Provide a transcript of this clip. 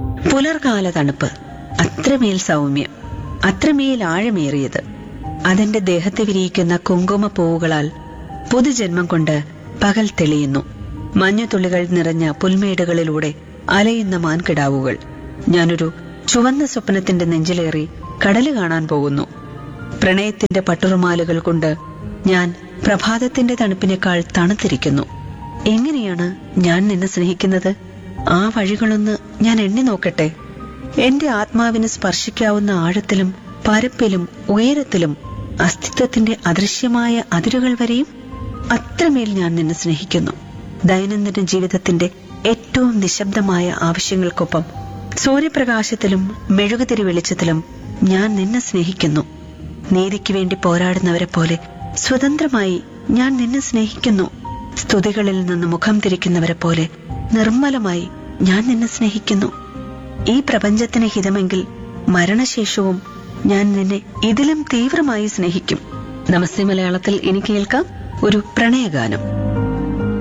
പുലർകാല തണുപ്പ്, അത്രമേൽ സൗമ്യം, അത്രമേൽ ആഴമേറിയത്. അതെന്റെ ദേഹത്തെ വിരിയിക്കുന്ന കുങ്കുമ പൂവുകളാൽ പുതുജന്മം കൊണ്ട് പകൽ തെളിയുന്നു. മഞ്ഞുതുള്ളികൾ നിറഞ്ഞ പുൽമേടുകളിലൂടെ അലയുന്ന മാൻകിടാവുകൾ. ഞാനൊരു ചുവന്ന സ്വപ്നത്തിന്റെ നെഞ്ചിലേറി കടല് കാണാൻ പോകുന്നു. പ്രണയത്തിന്റെ പട്ടുറുമാലുകൾ കൊണ്ട് ഞാൻ പ്രഭാതത്തിന്റെ തണുപ്പിനേക്കാൾ തണുത്തിരിക്കുന്നു. എങ്ങനെയാണ് ഞാൻ നിന്നെ സ്നേഹിക്കുന്നത്? ആ വഴികളൊന്ന് ഞാൻ എണ്ണി നോക്കട്ടെ. എന്റെ ആത്മാവിന് സ്പർശിക്കാവുന്ന ആഴത്തിലും പരപ്പിലും ഉയരത്തിലും അസ്തിത്വത്തിന്റെ അദൃശ്യമായ അതിരുകൾ വരെയും അത്രമേൽ ഞാൻ നിന്നെ സ്നേഹിക്കുന്നു. ദൈനംദിന ജീവിതത്തിന്റെ ഏറ്റവും നിശബ്ദമായ ആവശ്യങ്ങൾക്കൊപ്പം സൂര്യപ്രകാശത്തിലും മെഴുകുതിരി വെളിച്ചത്തിലും ഞാൻ നിന്നെ സ്നേഹിക്കുന്നു. നീതിക്ക് വേണ്ടി പോരാടുന്നവരെ പോലെ സ്വതന്ത്രമായി ഞാൻ നിന്നെ സ്നേഹിക്കുന്നു. സ്തുതികളിൽ നിന്ന് മുഖം തിരിക്കുന്നവരെ പോലെ നിർമ്മലമായി ഞാൻ നിന്നെ സ്നേഹിക്കുന്നു. ഈ പ്രപഞ്ചത്തിന് ഹിതമെങ്കിൽ മരണശേഷവും ഞാൻ നിന്നെ ഇതിലും തീവ്രമായി സ്നേഹിക്കും. നമസ്തേ മലയാളത്തിൽ ഇനി കേൾക്കാം ഒരു പ്രണയഗാനം.